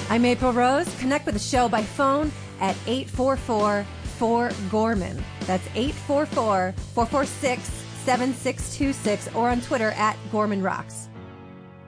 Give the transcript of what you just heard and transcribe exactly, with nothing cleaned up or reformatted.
I'm April Rose. Connect with the show by phone at eight four four, four, Gorman. That's eight four four, four four six, seven six two six or on Twitter at Gorman Rocks.